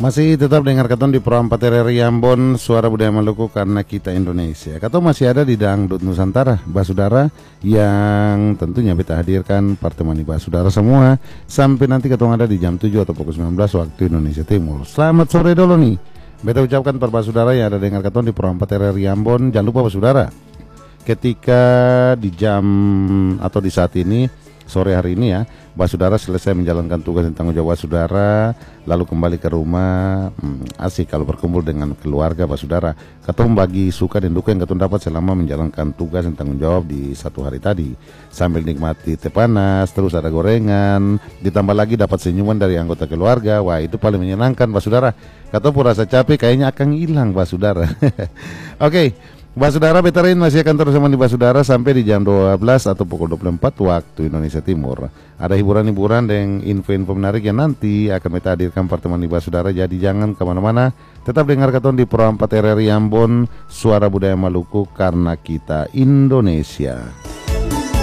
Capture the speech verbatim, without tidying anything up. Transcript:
Masih tetap dengar katon di Pro empat R R I Ambon, suara budaya Maluku karena kita Indonesia. Katon masih ada di Dangdut Nusantara, Basudara, yang tentunya kita hadirkan pertemani Basudara semua sampai nanti katon ada di jam tujuh atau pukul sembilan belas waktu Indonesia Timur. Selamat sore dulu nih. Beta ucapkan per Basudara yang ada dengar katon di Pro empat R R I Ambon. Jangan lupa Basudara, ketika di jam atau di saat ini sore hari ini ya, Basudara selesai menjalankan tugas dan tanggung jawab Basudara, lalu kembali ke rumah. hmm, Asik kalau berkumpul dengan keluarga Basudara. Katong bagi suka dan duka yang katong dapat selama menjalankan tugas dan tanggung jawab di satu hari tadi, sambil nikmati teh panas, terus ada gorengan, ditambah lagi dapat senyuman dari anggota keluarga. Wah, itu paling menyenangkan Basudara. Katong pun rasa capek kayaknya akan hilang Basudara. Oke, okay. Basudara veteran masih akan terus menemani Basudara sampai di jam dua belas atau pukul dua puluh empat waktu Indonesia Timur. Ada hiburan-hiburan dan info-info menarik yang nanti akan kita hadirkan pertemuan Basudara. Jadi jangan kemana-mana, tetap dengar katon di Pro empat R R I Ambon, suara budaya Maluku karena kita Indonesia.